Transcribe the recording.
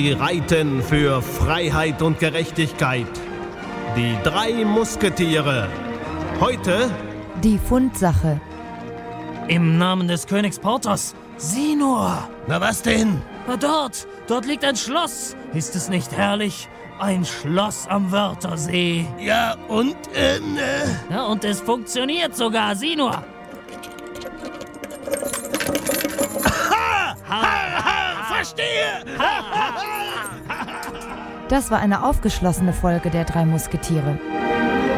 Sie reiten für Freiheit und Gerechtigkeit. Die 3 Musketiere. Heute die Fundsache. Im Namen des Königs Porthos. Sieh nur. Na was denn? Dort liegt ein Schloss. Ist es nicht herrlich? Ein Schloss am Wörthersee. Ja, und, Ja, und es funktioniert sogar. Sieh nur. Verstehe! Das war eine aufgeschlossene Folge der 3 Musketiere.